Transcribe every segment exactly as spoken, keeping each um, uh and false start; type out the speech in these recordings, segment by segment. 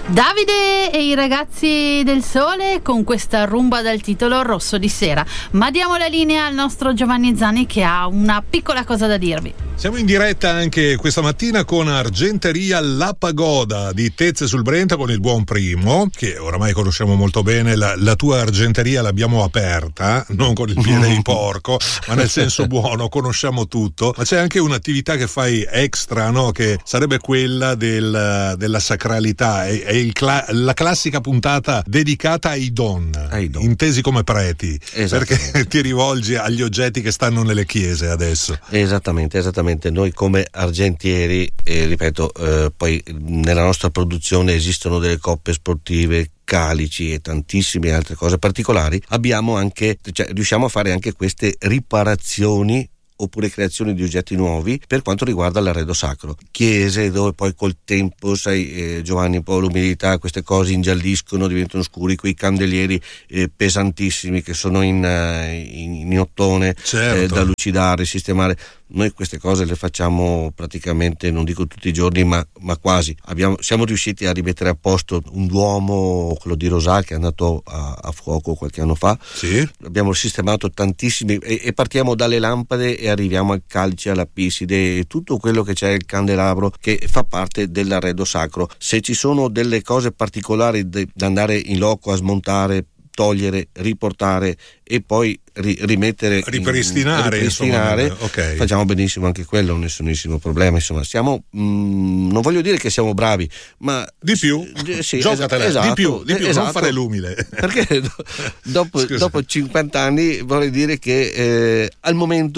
Davide e i ragazzi del Sole con questa rumba dal titolo Rosso di sera. Ma diamo la linea al nostro Giovanni Zanni che ha una piccola cosa da dirvi. Siamo in diretta anche questa mattina con Argenteria La Pagoda di Tezze sul Brenta con il buon Primo, che oramai conosciamo molto bene. La, la tua argenteria l'abbiamo aperta, non con il piede di porco, ma nel senso buono, conosciamo tutto. Ma c'è anche un'attività che fai extra, no? Che sarebbe quella del, della sacralità. È, è il cla- la classica puntata dedicata ai don, ai don, intesi come preti, perché ti rivolgi agli oggetti che stanno nelle chiese adesso. Esattamente, esattamente. Noi come argentieri, eh, ripeto, eh, poi nella nostra produzione esistono delle coppe sportive, calici e tantissime altre cose particolari. Abbiamo anche, cioè, riusciamo a fare anche queste riparazioni oppure creazioni di oggetti nuovi per quanto riguarda l'arredo sacro. Chiese dove poi col tempo, sai eh, Giovanni, un po' l'umidità, queste cose ingialliscono, diventano scuri, quei candelieri eh, pesantissimi che sono in, in, in ottone, certo. eh, da lucidare, sistemare. Noi queste cose le facciamo praticamente, non dico tutti i giorni, ma, ma quasi. Abbiamo, siamo riusciti a rimettere a posto un Duomo, quello di Rosà, che è andato a, a fuoco qualche anno fa. Sì. Abbiamo sistemato tantissimi e, e partiamo dalle lampade e arriviamo al calice, alla piside e tutto quello che c'è, il candelabro, che fa parte dell'arredo sacro. Se ci sono delle cose particolari de, da andare in loco a smontare, togliere, riportare e poi ri- rimettere, ripristinare, in, ripristinare insomma, okay. Facciamo benissimo anche quello, nessunissimo problema. Insomma, siamo mh, non voglio dire che siamo bravi, ma di più, eh, sì, giocatela, esatto, di più, di più, esatto, non fare l'umile. Perché dopo, dopo cinquanta anni vorrei dire che eh, al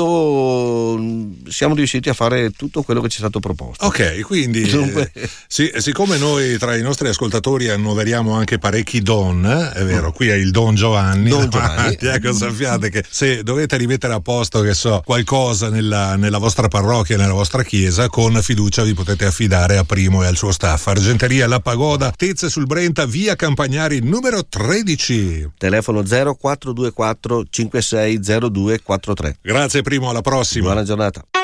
momento mh, siamo riusciti a fare tutto quello che ci è stato proposto. Ok, quindi eh, sì, siccome noi tra i nostri ascoltatori annoveriamo anche parecchi don, è vero, mm. qui è il Don Giovanni, Don Giovanni. Ecco, sappiate che se dovete rimettere a posto, che so, qualcosa nella, nella vostra parrocchia, nella vostra chiesa, con fiducia vi potete affidare a Primo e al suo staff. Argenteria La Pagoda, Tezze sul Brenta, via Campagnari numero tredici. Telefono zero quattro due quattro cinque sei zero due quattro tre. Grazie Primo, alla prossima. Buona giornata.